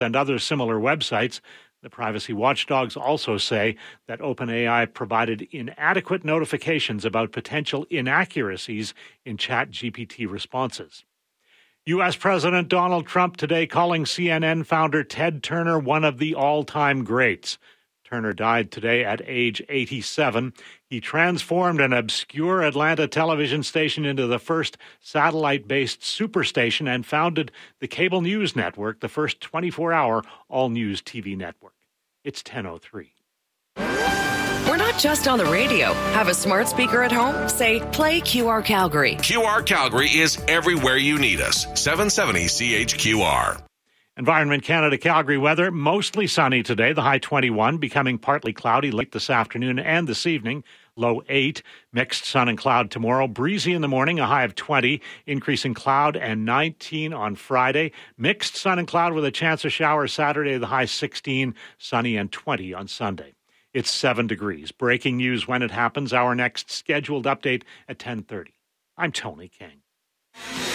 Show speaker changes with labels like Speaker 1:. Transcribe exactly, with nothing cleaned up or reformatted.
Speaker 1: and other similar websites. The privacy watchdogs also say that OpenAI provided inadequate notifications about potential inaccuracies in ChatGPT responses. U S. President Donald Trump today calling C N N founder Ted Turner one of the all-time greats. Turner died today at age eighty-seven. He transformed an obscure Atlanta television station into the first satellite-based superstation and founded the cable news network, the first twenty-four hour all-news T V network. It's ten oh three.
Speaker 2: We're not just on the radio. Have a smart speaker at home? Say, play Q R Calgary.
Speaker 3: Q R Calgary is everywhere you need us. seven seventy C H Q R.
Speaker 1: Environment Canada Calgary weather, mostly sunny today, the high twenty-one, becoming partly cloudy late this afternoon and this evening, low eight. Mixed sun and cloud tomorrow, breezy in the morning, a high of twenty, increasing cloud and nineteen on Friday. Mixed sun and cloud with a chance of shower Saturday, the high sixteen, sunny and twenty on Sunday. It's seven degrees. Breaking news when it happens, our next scheduled update at ten thirty. I'm Tony King.